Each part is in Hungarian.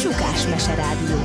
Csukás Meserádió.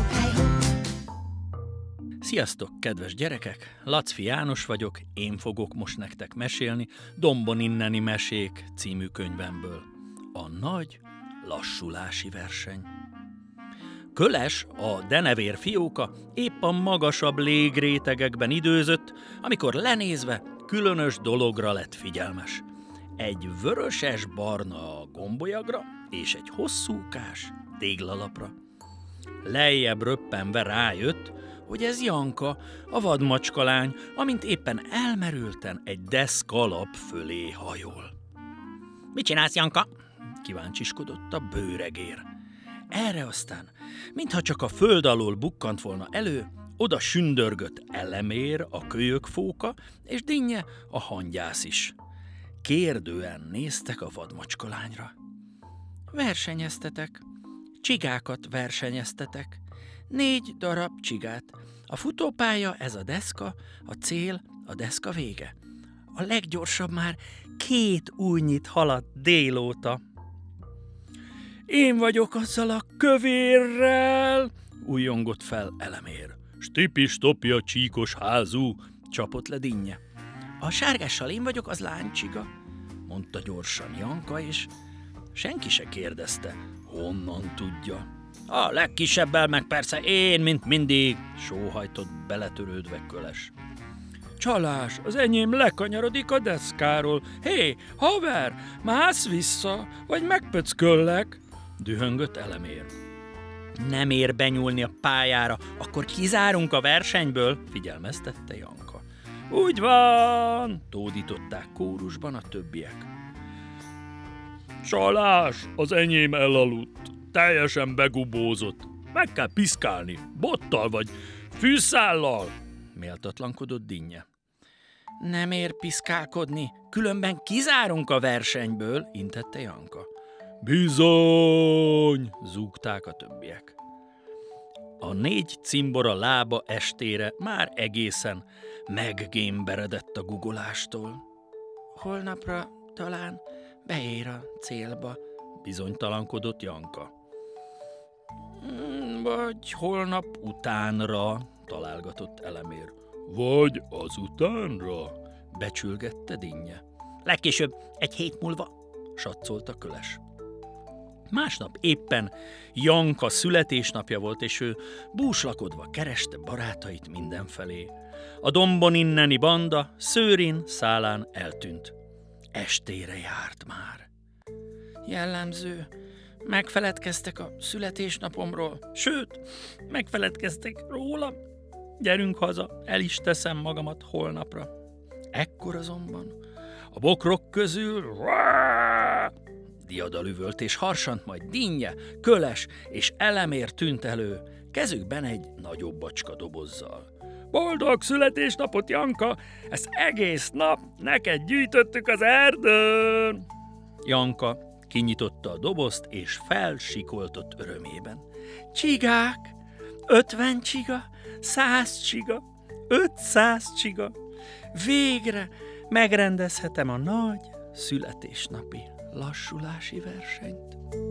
Sziasztok, kedves gyerekek! Lacfi János vagyok, én fogok most nektek mesélni Dombon inneni mesék című könyvemből. A nagy lassulási verseny. Köles, a denevér fióka épp a magasabb légrétegekben időzött, amikor lenézve különös dologra lett figyelmes. Egy vöröses-barna gombolyagra és egy hosszúkás téglalapra. Lejjebb röppenve rájött, hogy ez Janka, a vadmacskalány, amint éppen elmerülten egy deszkalap fölé hajol. – Mit csinálsz, Janka? – kíváncsiskodott a bőregér. Erre aztán, mintha csak a föld alól bukkant volna elő, oda sündörgött Elemér, a kölyökfóka, és Dinnye, a hangyász is. Kérdően néztek a vadmacskalányra. – Versenyeztetek, csigákat versenyeztetek. 4 darab csigát. A futópálya ez a deszka, a cél a deszka vége. A leggyorsabb már 2 ujjnyit haladt délóta. Én vagyok azzal a kövérrel, újjongott fel Elemér. Stipi-stopi a csíkos házú, csapott le Dinnye. A sárgással én vagyok az lánycsiga, mondta gyorsan Janka, és senki se kérdezte, honnan tudja. A legkisebbel meg persze én, mint mindig, sóhajtott beletörődve Köles. Csalás, az enyém lekanyarodik a deszkáról. Hé, haver, mász vissza, vagy megpöcköllek, dühöngött Elemér. Nem ér benyúlni a pályára, akkor kizárunk a versenyből, figyelmeztette Janka. Úgy van, tódították kórusban a többiek. Csalás, az enyém elaludt. Teljesen begubózott. Meg kell piszkálni, bottal vagy fűszállal, méltatlankodott Dinnye. Nem ér piszkálkodni, különben kizárunk a versenyből, intette Janka. Bizony, zúgták a többiek. A 4 cimbora lába estére már egészen meggémberedett a gugolástól. Holnapra talán beér a célba, bizonytalankodott Janka. Vagy holnap utánra, találgatott Elemér. Vagy azutánra, becsülgette Dinnye. Legkésőbb 1 hét múlva, satszolta Köles. Másnap éppen Janka születésnapja volt, és ő búslakodva kereste barátait mindenfelé. A Dombon inneni banda szőrin szálán eltűnt. Estére járt már. Jellemző, megfeledkeztek a születésnapomról, sőt, megfeledkeztek rólam. Gyerünk haza, el is teszem magamat holnapra. Ekkor azonban a bokrok közül diadalüvölt és harsant, majd Dinnye, Köles és Elemér tűnt elő, kezükben egy nagyobb bacska dobozzal. Boldog születésnapot, Janka! Ezt egész nap neked gyűjtöttük az erdőn! Janka kinyitotta a dobozt, és felsikoltott örömében. Csigák! 50 csiga, 100 csiga, 500 csiga! Végre megrendezhetem a nagy születésnapi lassulási versenyt.